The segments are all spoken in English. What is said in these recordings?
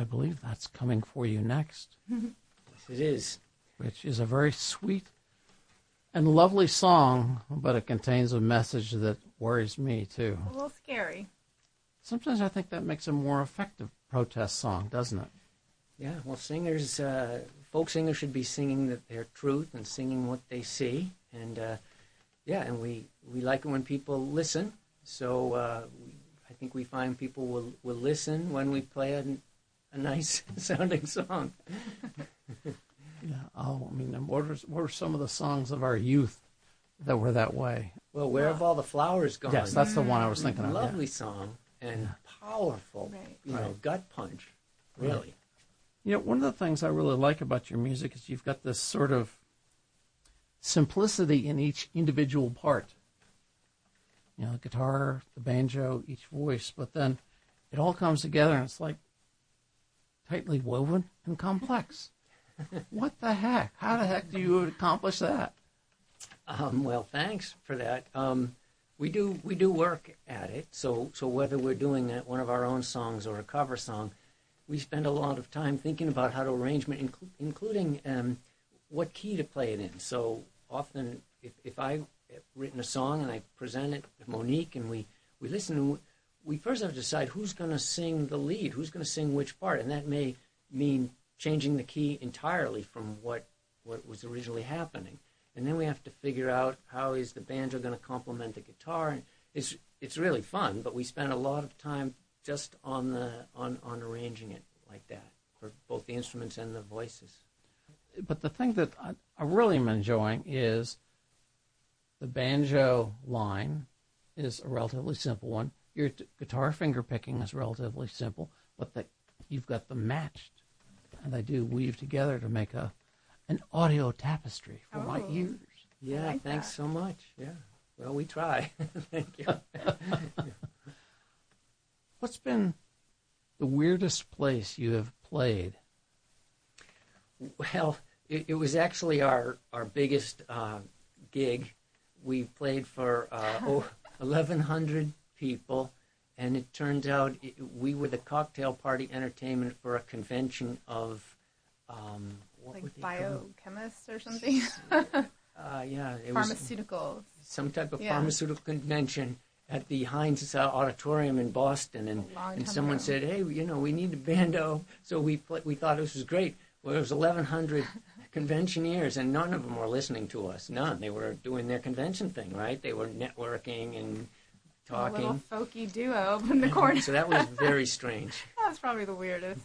I believe that's coming for you next. Yes, it is. Which is a very sweet and lovely song, but it contains a message that worries me, too. A little scary. Sometimes I think that makes a more effective protest song, doesn't it? Yeah, well, singers, folk singers should be singing their truth and singing what they see. And, and we like it when people listen. So I think we find people will listen when we play a nice-sounding song. Yeah. Oh, I mean, what are some of the songs of our youth that were that way? Well, Where Have All the Flowers Gone? Yes, that's the one I was thinking of. Lovely song and powerful, gut punch, really. Right. You know, one of the things I really like about your music is you've got this sort of simplicity in each individual part. You know, the guitar, the banjo, each voice, but then it all comes together and it's like tightly woven and complex. What the heck? How the heck do you accomplish that? Well, thanks for that. We do work at it. So whether we're doing one of our own songs or a cover song, we spend a lot of time thinking about how to arrangement, including what key to play it in. So often, if I've written a song and I present it to Monique and we listen, we first have to decide who's going to sing the lead, who's going to sing which part, and that may mean changing the key entirely from what was originally happening. And then we have to figure out how is the banjo going to complement the guitar. And it's really fun, but we spend a lot of time just on arranging it like that for both the instruments and the voices. But the thing that I really am enjoying is the banjo line is a relatively simple one. Your guitar finger picking is relatively simple, but you've got them matched. And they do weave together to make an audio tapestry for my ears. Yeah, like thanks that. so much. Yeah. Well, we try. Thank you. What's been the weirdest place you have played? Well, it was actually our biggest gig. We played for 1,100 people. And it turns out we were the cocktail party entertainment for a convention of, like biochemists or something? It Pharmaceuticals. Was some type of pharmaceutical convention at the Heinz Auditorium in Boston. And someone said, hey, we need a bando. So we thought this was great. Well, it was 1,100 conventioneers, and none of them were listening to us. None. They were doing their convention thing, right? They were networking and talking. A little folky duo up in the corner. So that was very strange. That's probably the weirdest.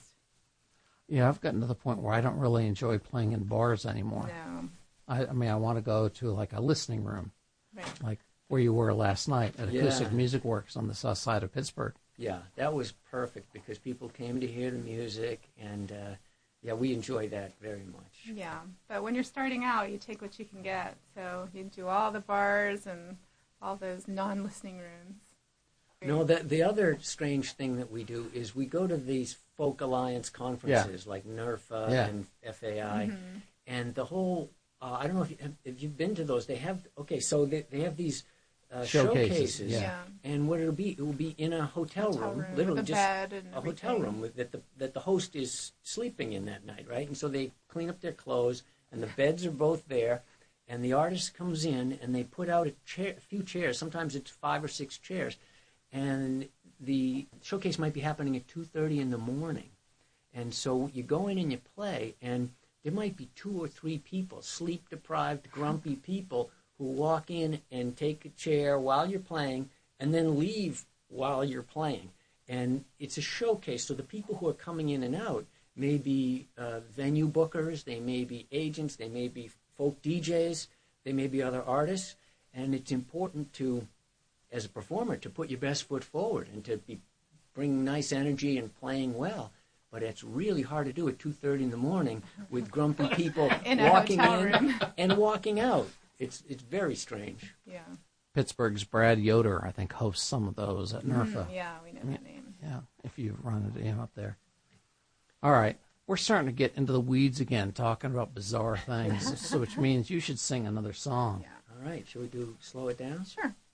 Yeah, I've gotten to the point where I don't really enjoy playing in bars anymore. No. I mean, I want to go to like a listening room, like where you were last night at Acoustic Music Works on the south side of Pittsburgh. Yeah, that was perfect because people came to hear the music, and we enjoy that very much. Yeah, but when you're starting out, you take what you can get. So you do all the bars and all those non-listening rooms. No, the other strange thing that we do is we go to these folk alliance conferences like NERFA and FAI, and the whole, I don't know if you've been to those, they have these showcases. Yeah. And what it will be in a hotel room, literally just a hotel room that the host is sleeping in that night, right? And so they clean up their clothes, and the beds are both there. And the artist comes in, and they put out a few chairs. Sometimes it's 5 or 6 chairs. And the showcase might be happening at 2:30 in the morning. And so you go in and you play, and there might be 2 or 3 people, sleep-deprived, grumpy people, who walk in and take a chair while you're playing and then leave while you're playing. And it's a showcase, so the people who are coming in and out may be venue bookers, they may be agents, they may be folk DJs, they may be other artists, and it's important to, as a performer, to put your best foot forward and to bring nice energy and playing well. But it's really hard to do at 2:30 in the morning with grumpy people walking in and walking out. It's very strange. Yeah. Pittsburgh's Brad Yoder, I think, hosts some of those at NERFA. Yeah, we know that name. Yeah, if you've run into him up there. All right. We're starting to get into the weeds again, talking about bizarre things, so which means you should sing another song. Yeah. All right. Shall we Slow It Down? Sure.